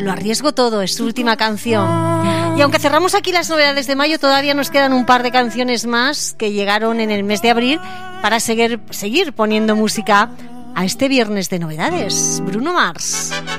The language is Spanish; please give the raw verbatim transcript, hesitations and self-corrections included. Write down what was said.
Lo arriesgo todo, es su última canción. Y aunque cerramos aquí las novedades de mayo, todavía nos quedan un par de canciones más que llegaron en el mes de abril para seguir, seguir poniendo música a este viernes de novedades. Bruno Mars.